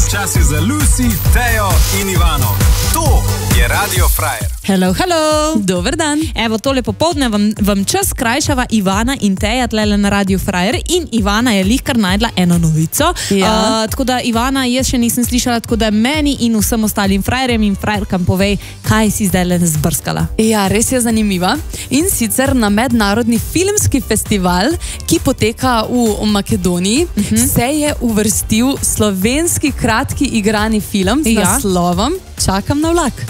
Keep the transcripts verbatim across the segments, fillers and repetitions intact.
Čas je za Lucy, Tejo in Ivano. To je Radio Frajer. Hello, hello. Dober dan. Evo, tole popoldne vam, vam čas krajšava Ivana in Teja tlele na Radio Frajer in Ivana je lihkar najdla eno novico. Ja. Uh, tako da Ivana, jaz še nisem slišala, tako da meni in vsem ostalim frajerjem in frajerkam povej, kaj si zdaj le zbrskala. Ja, res je zanimiva. In sicer na mednarodni filmski festival, ki poteka v Makedoniji, uh-huh. se je uvrstil slovenski kratki igrani film z ja. naslovom Čakam na vlak.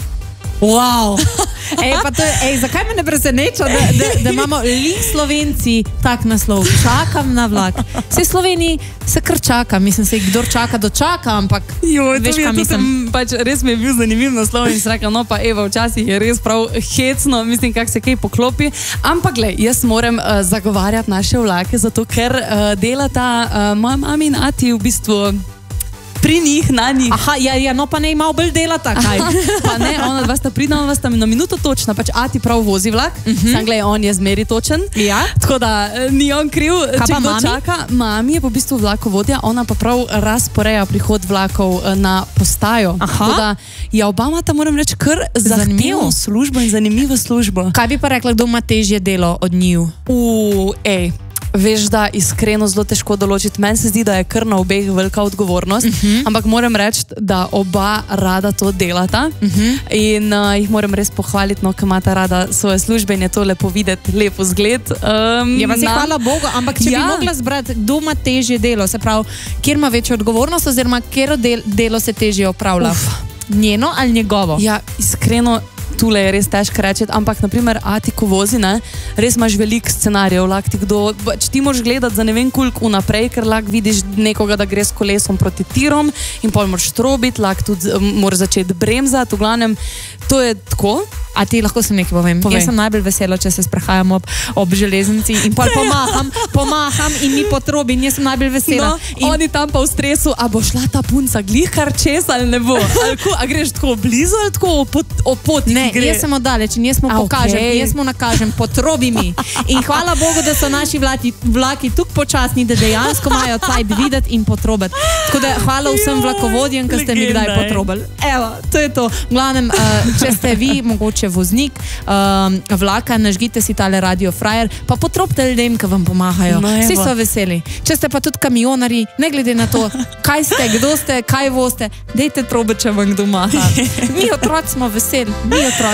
Wow. Ej, pa to je, ej, zakaj me ne preseneča, da, da, da imamo lih Slovenci tak naslov, Čakam na vlak. Vse v Sloveniji se kar čaka, mislim se, kdor čaka, dočaka, ampak Joj, veš, mi kaj mislim. Sem, pač, res mi je bil zanimiv naslov in sem rekla, no pa Eva, včasih je res prav hecno, mislim, kak se kaj poklopi. Ampak glej, jaz moram uh, zagovarjati naše vlake, zato ker uh, delata uh, moja mama in ati v bistvu pri njih, na njih. Aha, ja, ja, no pa ne ima bolj delata, kaj? Pa ne, ona dva sta pridna, ona sta na minuto točna, pač ati prav vozi vlak, uh -huh. sam glej, on je zmeri točen, ja. tako da ni on kriv, Kaj če pa kdo mami? čaka. Mami je po bistvu vlakovodja, ona pa prav razporeja prihod vlakov na postajo. Aha. Tako da ja, obama ta moram reči kar zahtevno službo in zanimivo službo. Kaj bi pa rekla, kdo ima težje delo od njiju? U, ej. Veš, da iskreno zelo težko določiti. Meni se zdi, da je kar na obeh velika odgovornost, uh -huh. ampak moram reči, da oba rada to delata uh -huh. in uh, jih moram res pohvaliti, no, ker imata rada svoje službe in je to lepo videti, lepo zgled. Um, Je pa se hvala Bogu, ampak če ja. bi mogla zbrati, kdo ima težje delo, se pravi, kjer ima večjo odgovornost oziroma kjer del, delo se težje opravlja? Uf. Njeno ali njegovo? Ja, iskreno, tule je res težko reči, ampak naprimer ati, ko vozi, ne, res imaš veliko scenarijev, lahko ti kdo, če ti moraš gledati za ne vem koliko vnaprej, ker lahko vidiš nekoga, da gre s kolesom proti tirom in pol moraš trobiti, lahko tudi moraš začeti bremzati, v glavnem, to je tako. A ti lahko sem nekaj povem. Povej. Jaz sem najbolj vesela, če se sprehajam ob, ob železnici in pol pomaham, pomaham in mi potrobi in jaz sem najbolj vesela. No, in oni tam pa v stresu, a bo šla ta punca glih kar čez ali ne bo? Ali ko, a greš tako blizu ali tako o, pot, o poti? Ne, jaz sem oddaleč in jaz mu A, pokažem, okej. jaz mu nakažem, potrobi mi. In hvala Bogu, da so naši vlaki, vlaki tukaj počasni, da dejansko imajo cajt videti in potrobiti. Tako da hvala vsem vlakovodjem, ki ste mi kdaj legenda, potrobili. Evo, to je to. V glavnem, uh, če ste vi, mogoče voznik um, vlaka, nažgite si tale Radio Frajer, pa potrobite ljudem, ki vam pomahajo. No, Vsi evo. so veseli. Če ste pa tudi kamionari, ne glede na to, kaj ste, kdo ste, kaj voste, dejte trobe, če vam kdo maha. Mi otroci smo veseli, mi otroci.